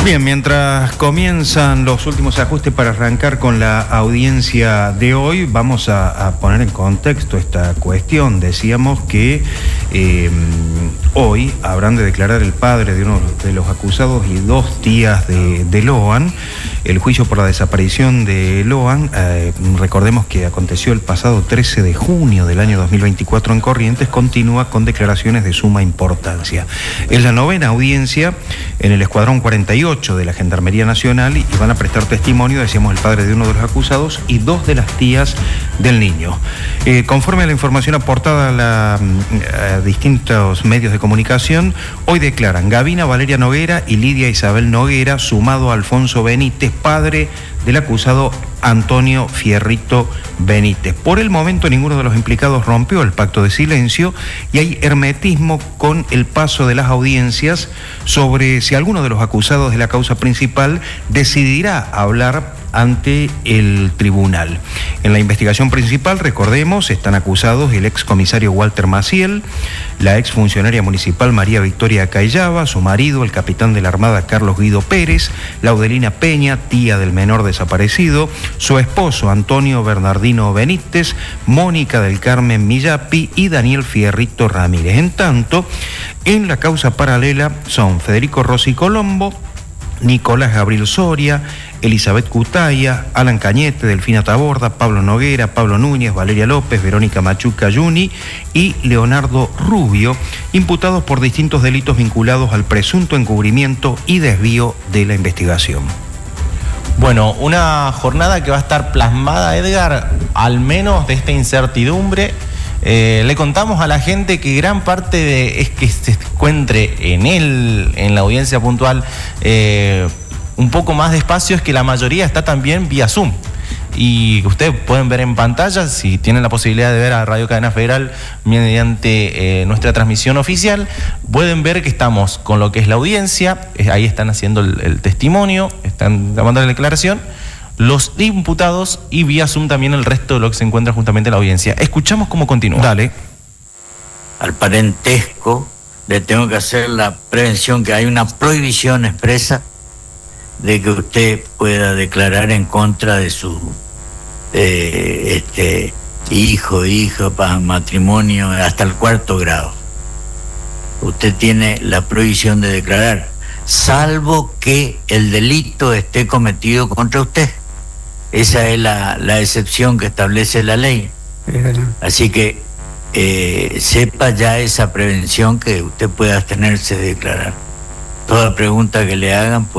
Bien, mientras comienzan los últimos ajustes para arrancar con la audiencia de hoy, vamos a poner en contexto esta cuestión. Decíamos que hoy habrán de declarar el padre de uno de los acusados y dos tías de Loan. El juicio por la desaparición de Loan, recordemos que aconteció el pasado 13 de junio del año 2024 en Corrientes, continúa con declaraciones de suma importancia. Es la novena audiencia en el Escuadrón 48 de la Gendarmería Nacional y van a prestar testimonio, decíamos, el padre de uno de los acusados y dos de las tías del niño. Conforme a la información aportada a distintos medios de comunicación, hoy declaran Gavina Valeria Noguera y Lidia Isabel Noguera, sumado a Alfonso Benítez, padre del acusado Antonio Fierrito Benítez. Por el momento ninguno de los implicados rompió el pacto de silencio y hay hermetismo con el paso de las audiencias sobre si alguno de los acusados de la causa principal decidirá hablar ante el tribunal. En la investigación principal, recordemos, están acusados el excomisario Walter Maciel, la exfuncionaria municipal María Victoria Cayaba, su marido, el capitán de la Armada Carlos Guido Pérez, Laudelina Peña, tía del menor desaparecido, su esposo Antonio Bernardino Benítez, Mónica del Carmen Millapi y Daniel Fierrito Ramírez. En tanto, en la causa paralela son Federico Rossi Colombo, Nicolás Gabriel Soria, Elizabeth Cutaya, Alan Cañete, Delfina Taborda, Pablo Noguera, Pablo Núñez, Valeria López, Verónica Machuca Yuni y Leonardo Rubio, imputados por distintos delitos vinculados al presunto encubrimiento y desvío de la investigación. Bueno, una jornada que va a estar plasmada, Edgar, al menos de esta incertidumbre. Le contamos a la gente que gran parte es que se encuentre en la audiencia puntual un poco más de espacio, es que la mayoría está también vía Zoom. Y ustedes pueden ver en pantalla, si tienen la posibilidad de ver a Radio Cadena Federal mediante nuestra transmisión oficial, pueden ver que estamos con lo que es la audiencia, ahí están haciendo el testimonio, están dando la declaración, los imputados y vía Zoom también el resto de lo que se encuentra justamente en la audiencia. Escuchamos cómo continúa. Dale. Al parentesco le tengo que hacer la prevención, que hay una prohibición expresa de que usted pueda declarar en contra de su hijo, hija, para matrimonio hasta el 4º grado. Usted tiene la prohibición de declarar, salvo que el delito esté cometido contra usted. Esa es la excepción que establece la ley. Así que sepa ya esa prevención, que usted pueda abstenerse de declarar. Toda pregunta que le hagan